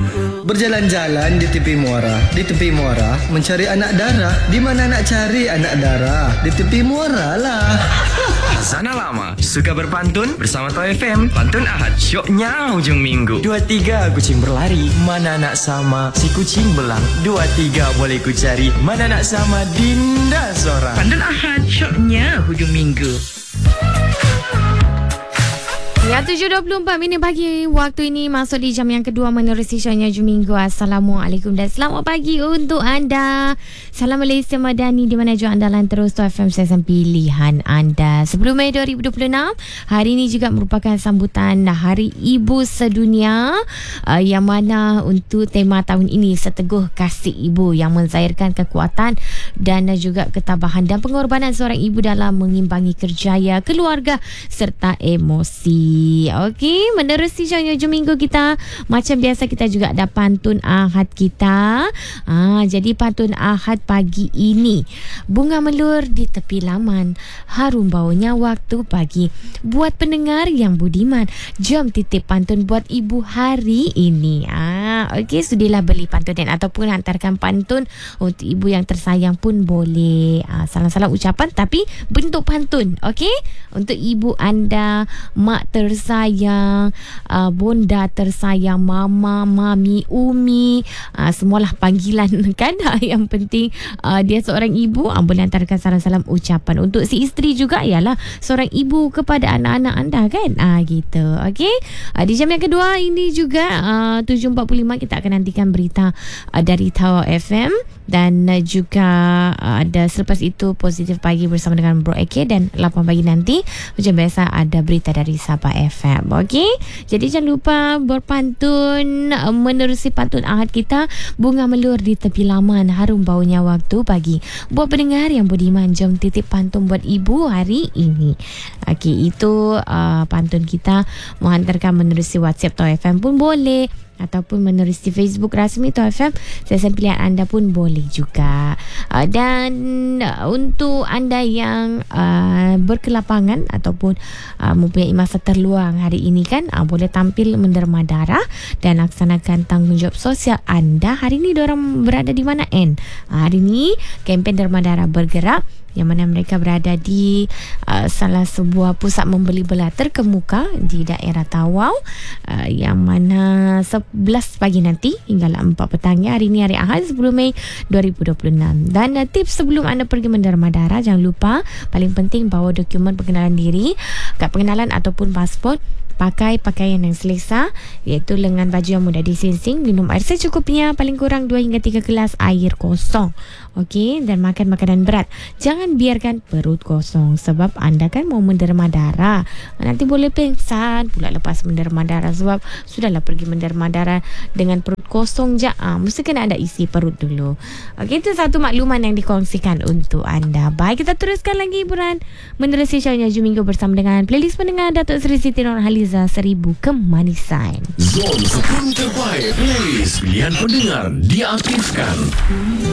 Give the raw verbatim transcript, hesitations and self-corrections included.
Berjalan-jalan di tepi muara, di tepi muara mencari anak dara. Di mana nak cari anak dara? Di tepi muara lah. Sana lama suka berpantun bersama Toh F M. Pantun Ahad, syoknya hujung minggu. Dua tiga kucing berlari, mana nak sama si kucing belang. Dua tiga boleh ku cari, mana nak sama Dinda seorang. Pantun Ahad, syoknya hujung minggu. Ya, tujuh dua puluh empat minit pagi waktu ini masuk di jam yang kedua menerusi shownya Hujung Minggu. Assalamualaikum dan selamat pagi untuk anda. Salam Malaysia Madani di mana juga anda lan terus Toh F M stesen pilihan anda. Sebelum Mei dua ribu dua puluh enam, hari ini juga merupakan sambutan Hari Ibu Sedunia, uh, yang mana untuk tema tahun ini Seteguh Kasih Ibu, yang menzahirkan kekuatan dan juga ketabahan dan pengorbanan seorang ibu dalam mengimbangi kerjaya keluarga serta emosi. Okey, menerusi shownya Hujung Minggu kita, macam biasa kita juga ada pantun Ahad kita. Ah, jadi pantun Ahad pagi ini, bunga melur di tepi laman, harum baunya waktu pagi. Buat pendengar yang budiman, jom titip pantun buat ibu hari ini. Ah, okey, sudilah beli pantun dan ataupun hantarkan pantun untuk ibu yang tersayang pun boleh. Ah, salam-salam ucapan tapi bentuk pantun. Okey, untuk ibu anda, mak tersayang, uh, bonda tersayang, mama, mami, umi, uh, semualah panggilan kan. Yang penting uh, dia seorang ibu, uh, boleh hantarkan salam-salam ucapan. Untuk si isteri juga ialah seorang ibu kepada anak-anak anda kan. Ah, uh, gitu. Okey. Uh, di jam yang kedua ini juga uh, tujuh empat puluh lima kita akan nantikan berita uh, dari Toh F M dan uh, juga uh, ada selepas itu Positif Pagi bersama dengan Bro Eke, dan lapan pagi nanti macam biasa ada berita dari Sabah F M. Okey, jadi jangan lupa berpantun uh, menerusi pantun Ahad kita, bunga melur di tepi laman, harum baunya waktu pagi. Buat pendengar yang budiman, jom titip pantun buat ibu hari ini. Okey, itu uh, pantun kita. Mau hantarkan menerusi WhatsApp Toh F M pun boleh, ataupun menerusi Facebook rasmi Toh F M, stesen pilihan anda pun boleh juga. Uh, dan uh, untuk anda yang uh, berkelapangan ataupun uh, mempunyai masa terluang hari ini kan, uh, boleh tampil menderma darah dan laksanakan tanggungjawab sosial anda. Hari ini diorang berada di mana N? Uh, hari ini kempen derma darah bergerak, yang mana mereka berada di uh, salah sebuah pusat membeli belah terkemuka di daerah Tawau, uh, yang mana sebelas pagi nanti hinggalah empat petangnya. Hari ini hari Ahad sepuluh Mei dua ribu dua puluh enam. Dan uh, tips sebelum anda pergi menderma darah, jangan lupa paling penting bawa dokumen pengenalan diri, kad pengenalan ataupun pasport. Pakai pakaian yang selesa, iaitu lengan baju yang mudah disingsing, minum air secukupnya, paling kurang dua hingga tiga gelas air kosong. Okey, dan makan makanan berat. Jangan biarkan perut kosong, sebab anda kan mau menderma darah. Nanti boleh pingsan pula lepas menderma darah, sebab sudahlah pergi menderma darah dengan perut kosong je. Ah, mesti kena ada isi perut dulu. Okey, itu satu makluman yang dikongsikan untuk anda. Baik, kita teruskan lagi hiburan menerusi shownya Hujung Minggu bersama dengan playlist pendengar Datuk Seri Siti Nurhaliza, Seribu Kemanisan. Zon sepuluh terbaik playlist pilihan pendengar diaktifkan.